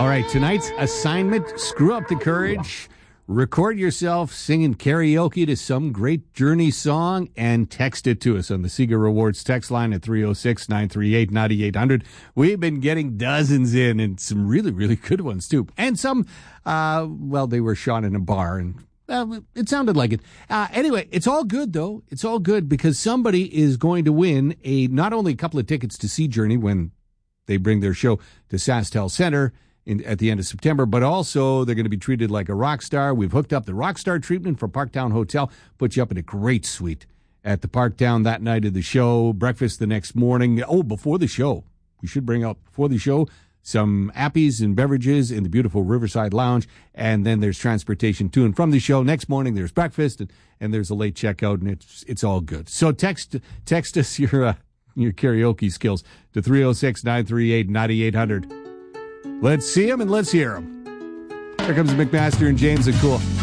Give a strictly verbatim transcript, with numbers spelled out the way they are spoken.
All right, tonight's assignment, screw up the courage, record yourself singing karaoke to some great Journey song, and text it to us on the Seeger Rewards text line at three oh six, nine three eight, nine eight hundred. We've been getting dozens in, and some really, really good ones, too. And some, uh, well, they were shot in a bar, and uh, it sounded like it. Uh, anyway, it's all good, though. It's all good because somebody is going to win a not only a couple of tickets to see Journey when they bring their show to SaskTel Center In, at the end of September, but also they're going to be treated like a rock star. We've hooked up the rock star treatment for Parktown Hotel, put you up in a great suite at the Parktown that night of the show, breakfast the next morning. Oh, before the show, we should bring up before the show some appies and beverages in the beautiful Riverside Lounge, and then there's transportation to and from the show. Next morning there's breakfast, and, and there's a late checkout, and it's it's all good. So text text us your uh, your karaoke skills to three oh six, nine three eight, nine eight hundred. Let's see him and let's hear him. Here comes McMaster and James and Cool.